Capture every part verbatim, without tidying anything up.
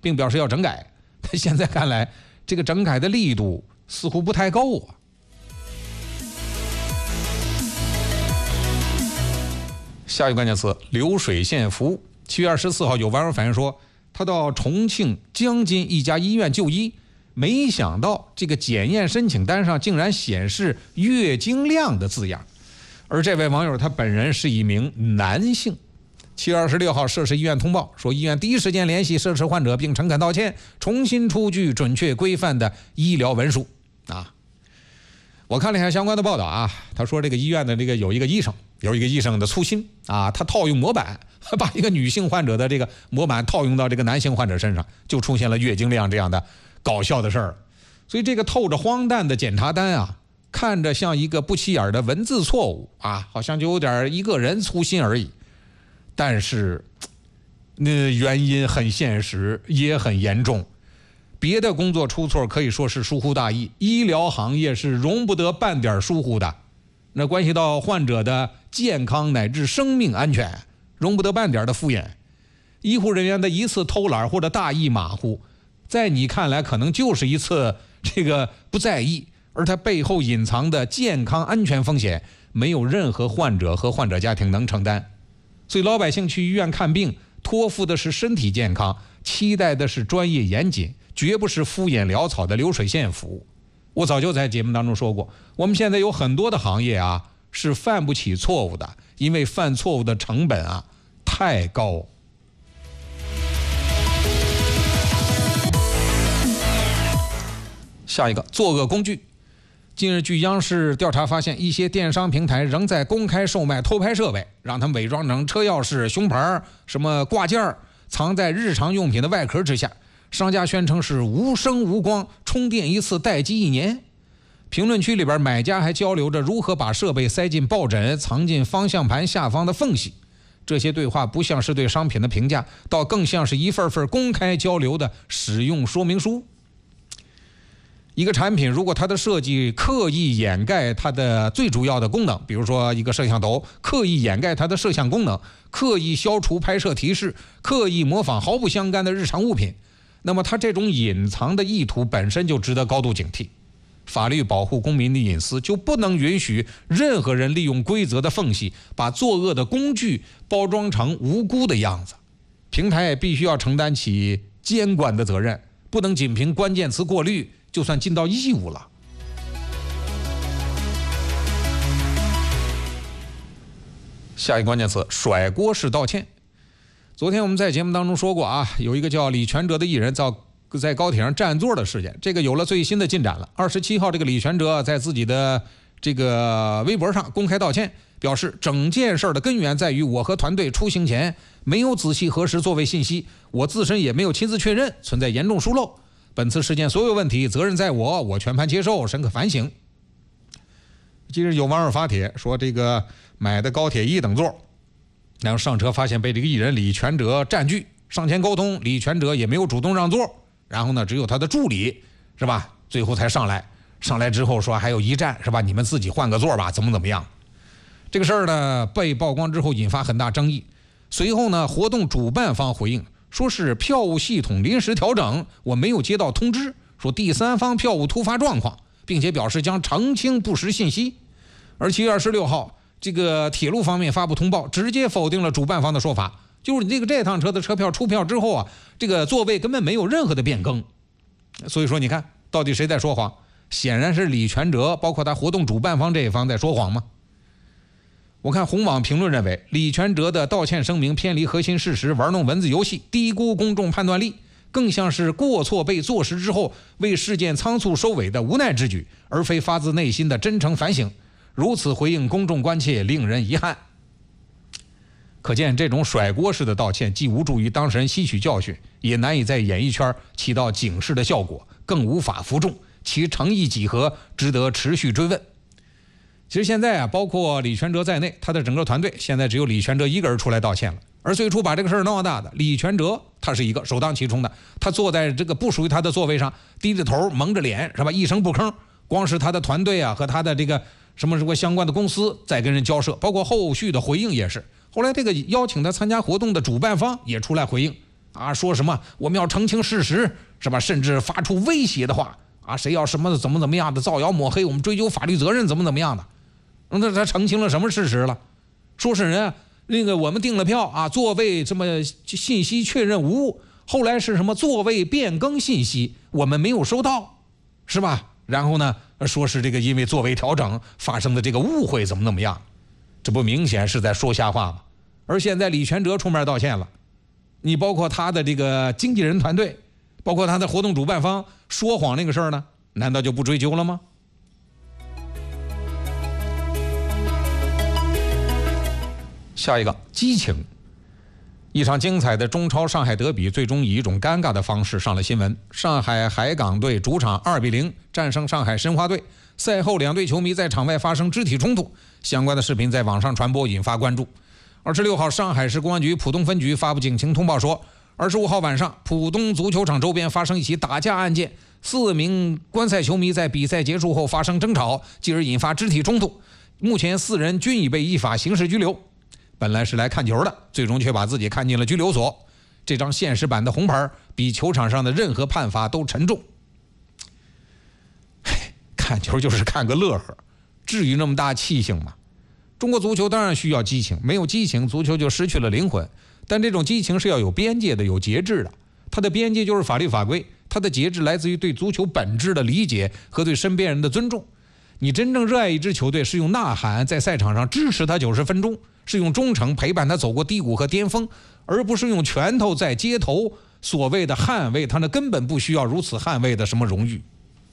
并表示要整改。但现在看来，这个整改的力度似乎不太够啊。下一个关键词：流水线服务。七月二十四号，有网友反映说，他到重庆江津一家医院就医，没想到这个检验申请单上竟然显示月经量的字样。而这位网友他本人是一名男性。七月二十六号，涉事医院通报说，医院第一时间联系涉事患者并诚恳道歉，重新出具准确规范的医疗文书啊。我看了一下相关的报道啊，他说这个医院的这个有一个医生，有一个医生的粗心啊，他套用模板，把一个女性患者的这个模板套用到这个男性患者身上，就出现了月经量这样的搞笑的事儿。所以这个透着荒诞的检查单啊，看着像一个不起眼的文字错误啊，好像就有点一个人粗心而已。但是那原因很现实，也很严重。别的工作出错可以说是疏忽大意，医疗行业是容不得半点疏忽的。那关系到患者的健康乃至生命安全，容不得半点的敷衍。医护人员的一次偷懒或者大意马虎，在你看来可能就是一次这个不在意，而它背后隐藏的健康安全风险，没有任何患者和患者家庭能承担。所以老百姓去医院看病，托付的是身体健康，期待的是专业严谨，绝不是敷衍潦草的流水线服务。我早就在节目当中说过，我们现在有很多的行业啊是犯不起错误的，因为犯错误的成本啊太高。下一个，作恶工具。近日，据央视调查发现，一些电商平台仍在公开售卖偷拍设备，让他们伪装成车钥匙、胸牌、什么挂件，藏在日常用品的外壳之下。商家宣称是无声无光，充电一次待机一年。评论区里边，买家还交流着如何把设备塞进抱枕，藏进方向盘下方的缝隙。这些对话不像是对商品的评价，倒更像是一份份公开交流的使用说明书。一个产品如果它的设计刻意掩盖它的最主要的功能，比如说一个摄像头刻意掩盖它的摄像功能，刻意消除拍摄提示，刻意模仿毫不相干的日常物品，那么它这种隐藏的意图本身就值得高度警惕。法律保护公民的隐私，就不能允许任何人利用规则的缝隙，把作恶的工具包装成无辜的样子。平台必须要承担起监管的责任，不能仅凭关键词过滤就算尽到义务了。下一个关键词，甩锅式道歉。昨天我们在节目当中说过啊，有一个叫李全哲的艺人在在高铁上占座的事件，这个有了最新的进展了。二十七号，这个李全哲在自己的这个微博上公开道歉，表示整件事的根源在于我和团队出行前没有仔细核实座位信息，我自身也没有亲自确认，存在严重疏漏。本次事件所有问题责任在我，我全盘接受，深刻反省。近日有网友发帖说，这个买的高铁一等座，然后上车发现被这个艺人李全哲占据，上前沟通，李全哲也没有主动让座，然后呢，只有他的助理是吧，最后才上来。上来之后说还有一站是吧，你们自己换个座吧，怎么怎么样。这个事儿呢被曝光之后引发很大争议。随后呢，活动主办方回应说是票务系统临时调整，我没有接到通知，说第三方票务突发状况，并且表示将澄清不实信息。而七月二十六号，这个铁路方面发布通报，直接否定了主办方的说法，就是你这个这趟车的车票出票之后啊，这个座位根本没有任何的变更。所以说你看到底谁在说谎？显然是李全哲，包括他活动主办方这一方在说谎吗？我看红网评论认为，李全哲的道歉声明偏离核心事实，玩弄文字游戏，低估公众判断力，更像是过错被坐实之后为事件仓促收尾的无奈之举，而非发自内心的真诚反省。如此回应公众关切，令人遗憾。可见这种甩锅式的道歉既无助于当事人吸取教训，也难以在演艺圈起到警示的效果，更无法服众，其诚意几何，值得持续追问。其实现在啊，包括李全哲在内，他的整个团队现在只有李全哲一个人出来道歉了。而最初把这个事儿闹大的李全哲，他是一个首当其冲的，他坐在这个不属于他的座位上，低着头蒙着脸是吧，一声不吭。光是他的团队啊和他的这个什么什么相关的公司在跟人交涉，包括后续的回应也是。后来这个邀请他参加活动的主办方也出来回应啊，说什么我们要澄清事实，是吧？甚至发出威胁的话啊，谁要什么怎么怎么样的造谣抹黑，我们追究法律责任，怎么怎么样的。那他澄清了什么事实了？说是人那个我们订了票啊，座位什么信息确认无误，后来是什么座位变更信息我们没有收到，是吧？然后呢，说是这个因为座位调整发生的这个误会怎么怎么样，这不明显是在说瞎话吗？而现在李全哲出面道歉了，你包括他的这个经纪人团队，包括他的活动主办方说谎那个事儿呢，难道就不追究了吗？下一个激情，一场精彩的中超上海德比最终以一种尴尬的方式上了新闻。上海海港队主场二比零战胜上海申花队，赛后两队球迷在场外发生肢体冲突，相关的视频在网上传播，引发关注。二十六号，上海市公安局浦东分局发布警情通报说，二十五号晚上，浦东足球场周边发生一起打架案件，四名观赛球迷在比赛结束后发生争吵，继而引发肢体冲突。目前四人均已被依法刑事拘留。本来是来看球的，最终却把自己看进了拘留所。这张现实版的红牌比球场上的任何判罚都沉重。看球就是看个乐呵，至于那么大气性吗？中国足球当然需要激情，没有激情，足球就失去了灵魂。但这种激情是要有边界的，有节制的。它的边界就是法律法规，它的节制来自于对足球本质的理解和对身边人的尊重。你真正热爱一支球队，是用呐喊在赛场上支持他九十分钟，是用忠诚陪伴他走过低谷和巅峰，而不是用拳头在街头所谓的捍卫他，那根本不需要如此捍卫的什么荣誉。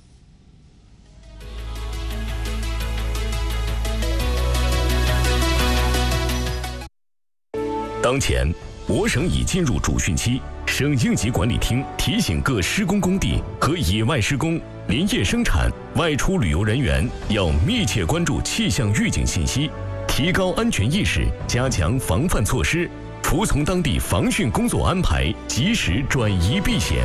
当前，我省已进入主汛期，省应急管理厅提醒各施工工地和野外施工、林业生产、外出旅游人员要密切关注气象预警信息，提高安全意识，加强防范措施，服从当地防汛工作安排，及时转移避险。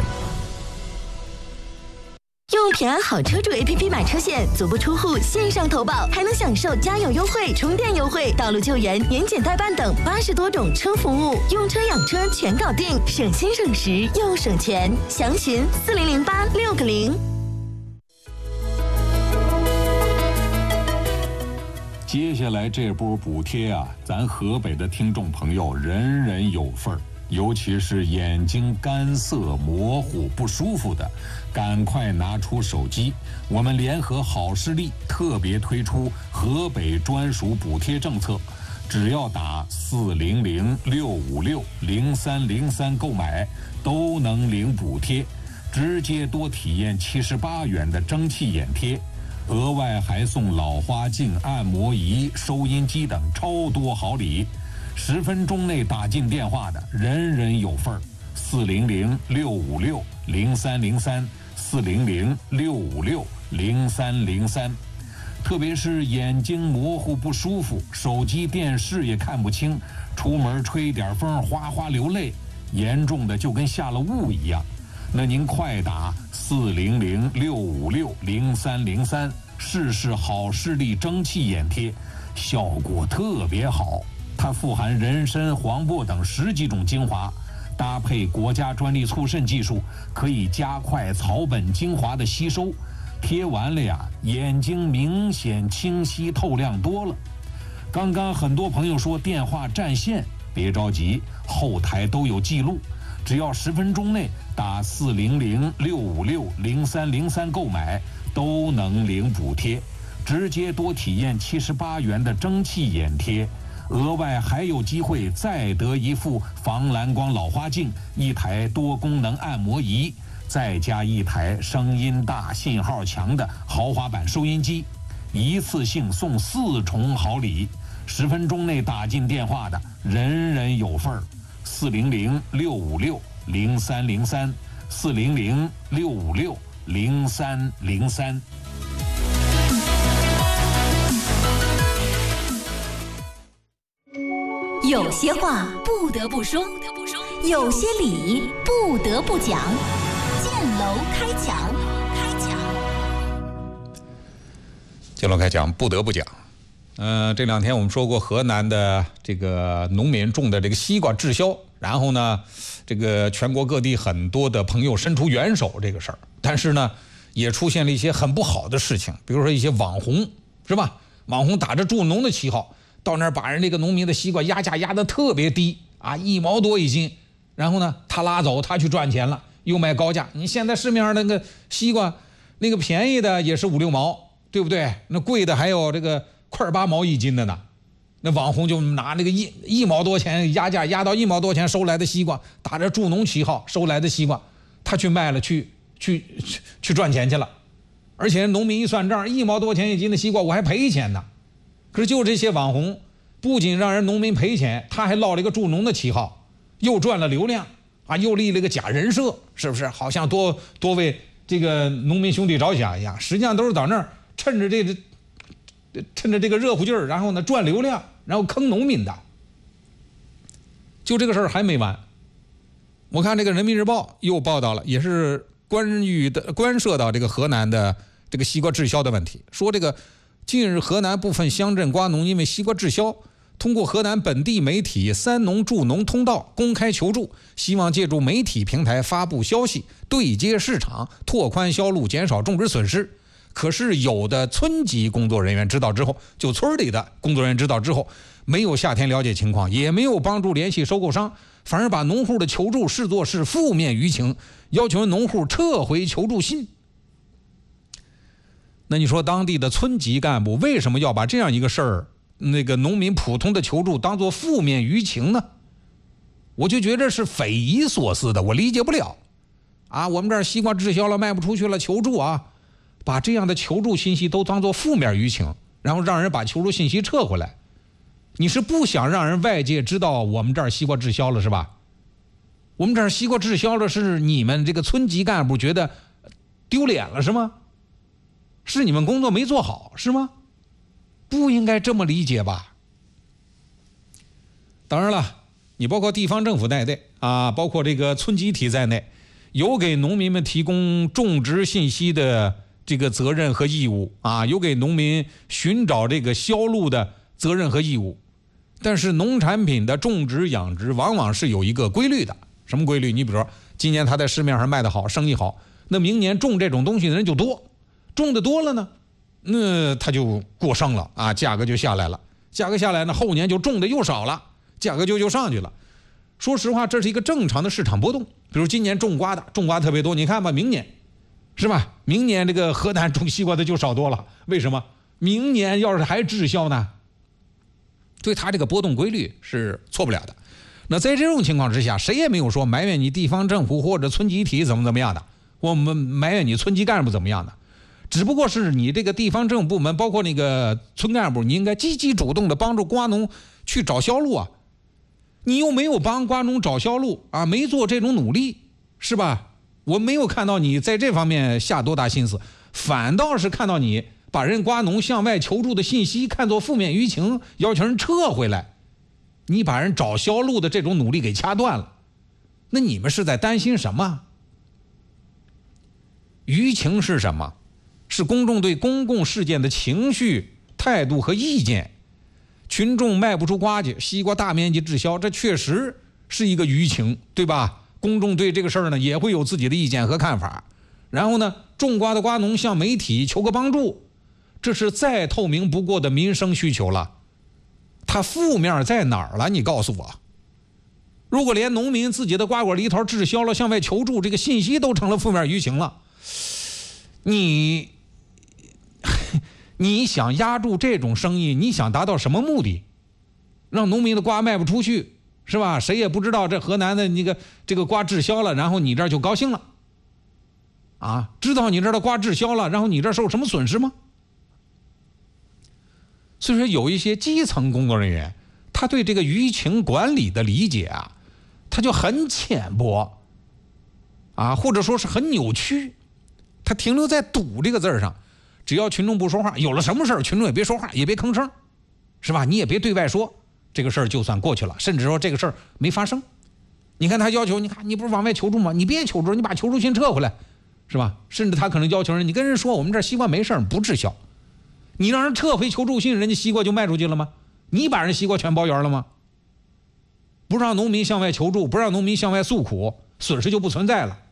用平安好车主 A P P 买车险，足不出户线上投保，还能享受加油优惠、充电优惠、道路救援、年检代办等八十多种车服务，用车养车全搞定，省心省时又省钱。详询四零零八六个零。 接下来这波补贴啊，咱河北的听众朋友人人有份儿。尤其是眼睛干涩、模糊、不舒服的，赶快拿出手机。我们联合好视力特别推出河北专属补贴政策，只要打四零零六五六零三零三购买，都能领补贴，直接多体验七十八元的蒸汽眼贴，额外还送老花镜、按摩仪、收音机等超多好礼。十分钟内打进电话的，人人有份儿。四零零六五六零三零三，四零零六五六零三零三。特别是眼睛模糊不舒服，手机电视也看不清，出门吹点风哗哗流泪，严重的就跟下了雾一样。那您快打四零零六五六零三零三，试试好视力蒸汽眼贴，效果特别好。它富含人参、黄柏等十几种精华，搭配国家专利促渗技术，可以加快草本精华的吸收。贴完了呀，眼睛明显清晰透亮多了。刚刚很多朋友说电话占线，别着急，后台都有记录。只要十分钟内打四零零六五六零三零三购买，都能领补贴，直接多体验七十八元的蒸汽眼贴。额外还有机会再得一副防蓝光老花镜，一台多功能按摩仪，再加一台声音大、信号强的豪华版收音机，一次性送四重好礼。十分钟内打进电话的，人人有份儿。四零零六五六零三零三，四零零六五六零三零三。 有些话不得不说，有些理不得不讲。建楼开讲，开讲。 建楼开讲，不得不讲。呃，这两天我们说过，河南的这个农民种的这个西瓜滞销然后呢，这个全国各地很多的朋友伸出援手这个事儿，但是呢，也出现了一些很不好的事情，比如说一些网红，是吧？网红打着助农的旗号，到那儿把人这个农民的西瓜压价压得特别低啊，一毛多一斤，然后呢，他拉走，他去赚钱了，又卖高价。你现在市面上那个西瓜，那个便宜的也是五六毛，对不对？那贵的还有这个块八毛一斤的呢。那网红就拿那个一一毛多钱压价压到一毛多钱收来的西瓜，打着助农旗号收来的西瓜，他去卖了，去去去去赚钱去了。而且农民一算账，一毛多钱一斤的西瓜我还赔钱呢。可是就这些网红，不仅让人农民赔钱，他还落了一个助农的旗号，又赚了流量啊，又立了个假人设，是不是？好像多多为这个农民兄弟着想一样，实际上都是到那儿趁着这个趁着这个热乎劲儿，然后呢赚流量，然后坑农民的。就这个事儿还没完，我看这个人民日报又报道了，也是关于的关涉到这个河南的这个西瓜滞销的问题，说这个近日河南部分乡镇瓜农因为西瓜滞销，通过河南本地媒体三农助农通道公开求助，希望借助媒体平台发布消息，对接市场，拓宽销路，减少种植损失。可是有的村级工作人员知道之后，就村里的工作人员知道之后，没有夏天了解情况，也没有帮助联系收购商，反而把农户的求助视作是负面舆情，要求农户撤回求助信。那你说当地的村级干部为什么要把这样一个事儿，那个农民普通的求助当作负面舆情呢？我就觉得是匪夷所思的，我理解不了。啊，我们这儿西瓜滞销了，卖不出去了，求助啊，把这样的求助信息都当作负面舆情，然后让人把求助信息撤回来。你是不想让人外界知道我们这儿西瓜滞销了是吧？我们这儿西瓜滞销了，是你们这个村级干部觉得丢脸了是吗？是你们工作没做好是吗？不应该这么理解吧？当然了，你包括地方政府在内啊，包括这个村集体在内，有给农民们提供种植信息的这个责任和义务啊，有给农民寻找这个销路的责任和义务。但是农产品的种植养殖往往是有一个规律的。什么规律？你比如说今年他在市面上卖得好，生意好，那明年种这种东西的人就多，种的多了呢，那他就过剩了啊，价格就下来了，价格下来呢，后年就种的又少了，价格就就上去了。说实话，这是一个正常的市场波动。比如今年种瓜的种瓜特别多，你看吧，明年是吧？明年这个河南种西瓜的就少多了，为什么？明年要是还滞销呢？对它这个波动规律是错不了的。那在这种情况之下，谁也没有说埋怨你地方政府或者村集体怎么怎么样的，我们埋怨你村级干部怎么样的，只不过是你这个地方政府部门，包括那个村干部，你应该积极主动的帮助瓜农去找销路啊。你又没有帮瓜农找销路啊，没做这种努力，是吧？我没有看到你在这方面下多大心思，反倒是看到你把人瓜农向外求助的信息看作负面舆情，要求人撤回来，你把人找销路的这种努力给掐断了。那你们是在担心什么？舆情是什么？是公众对公共事件的情绪、态度和意见。群众卖不出瓜去，西瓜大面积滞销，这确实是一个舆情，对吧？公众对这个事儿呢也会有自己的意见和看法。然后呢，种瓜的瓜农向媒体求个帮助，这是再透明不过的民生需求了。它负面在哪儿了？你告诉我。如果连农民自己的瓜果梨桃滞销了，向外求助，这个信息都成了负面舆情了，你你想压住这种生意，你想达到什么目的？让农民的瓜卖不出去，是吧？谁也不知道这河南的那个这个瓜滞销了，然后你这儿就高兴了啊？知道你这儿的瓜滞销了，然后你这儿受什么损失吗？所以说有一些基层工作人员，他对这个舆情管理的理解啊，他就很浅薄啊，或者说是很扭曲，他停留在赌这个字上。只要群众不说话，有了什么事儿群众也别说话，也别吭声，是吧？你也别对外说，这个事儿就算过去了，甚至说这个事儿没发生。你看他要求，你看你不是往外求助吗？你别求助，你把求助信撤回来，是吧？甚至他可能要求人，你跟人说我们这西瓜没事儿，不滞销，你让人撤回求助信，人家西瓜就卖出去了吗？你把人西瓜全包圆了吗？ 不让农民向外求助，不让农民向外诉苦，损失就不存在了。